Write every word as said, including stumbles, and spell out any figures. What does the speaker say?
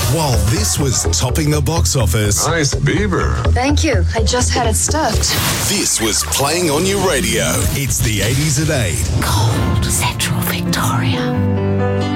While this was topping the box office, Nice beaver. Thank you. I just had it stuffed. this was playing on your radio. It's the eighties at eight. Cold Central Victoria.